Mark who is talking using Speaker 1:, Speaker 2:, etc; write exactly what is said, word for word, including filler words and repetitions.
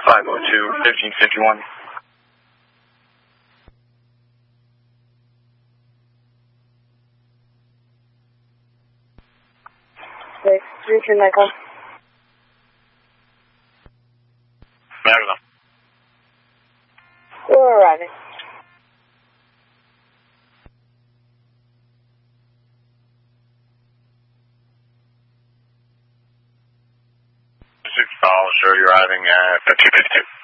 Speaker 1: five oh two, fifteen fifty-one.
Speaker 2: six three two Nickel.
Speaker 1: Magnum.
Speaker 2: We're arriving.
Speaker 1: I'll show you arriving at fifteen fifty-two.